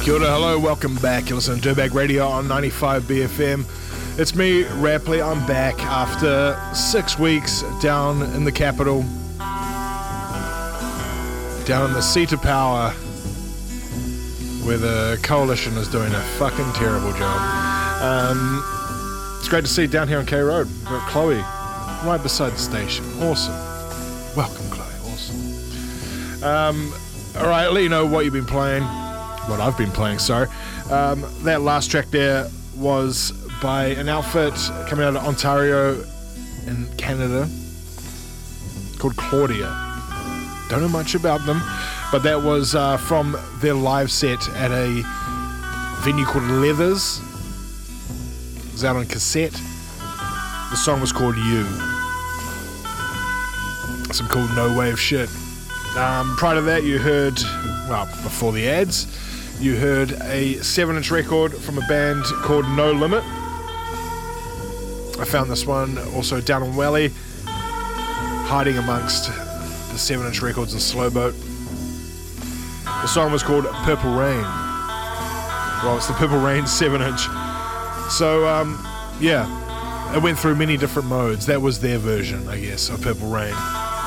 Kia ora, hello, welcome back. You're listening to Dirtbag Radio on 95 BFM. It's me, Rapley. I'm back after 6 weeks down in the capital, down in the seat of power, where the coalition is doing a fucking terrible job. It's great to see you down here on K Road. We've got Chloe right beside the station. Awesome. Welcome, Chloe. Awesome. Alright, I'll let you know what you've been playing. What I've been playing, sorry. That last track there was by an outfit coming out of Ontario in Canada called Claudia. Don't know much about them, but that was from their live set at a venue called Leathers. It was out on cassette. The song was called You. Some cool no-wave shit. Prior to that, you heard, well, before the ads, you heard a 7-inch record from a band called No Limit. I found this one also down in Welly, hiding amongst the 7-inch records in Slowboat. The song was called Purple Rain. Well, it's the Purple Rain 7-inch. So, yeah, it went through many different modes. That was their version, I guess, of Purple Rain.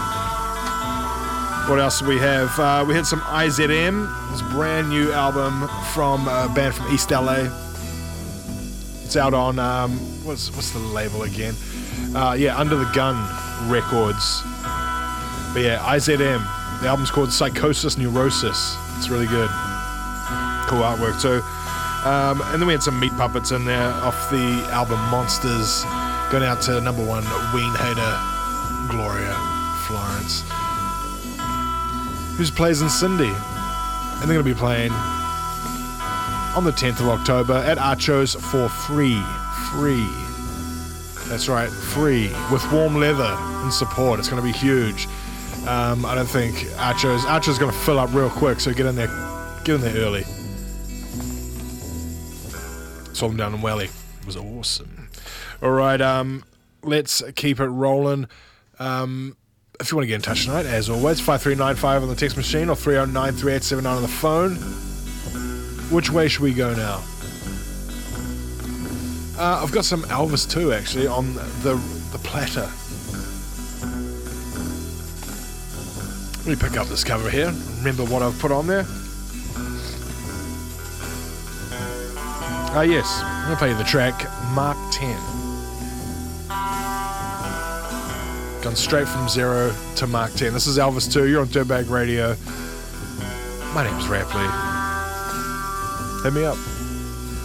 What else do we have? We had some IZM, this brand new album from a band from East LA. It's out on, what's the label again? Under the Gun Records. But yeah, IZM. The album's called Psychosis Neurosis. It's really good. Cool artwork too. And then we had some Meat Puppets in there off the album Monsters, going out to number one Ween hater Gloria Florence, who's plays in Cindy. And they're going to be playing on the 10th of October at Archos for free. Free. That's right, free. With warm leather and support. It's going to be huge. I don't think Archos going to fill up real quick, so get in there early. Saw them down in Welly. It was awesome. Alright, let's keep it rolling. If you want to get in touch tonight, as always, 5395 on the text machine or 309-3879 on the phone. Which way should we go now? I've got some Elvis too, actually, on the platter. Let me pick up this cover here. Remember what I've put on there? Yes. I'm going to play you the track Mark 10. Gone straight from 0 to Mark 10. This is Elvis 2. You're on Dirtbag Radio. My name's Rapley. Hit me up.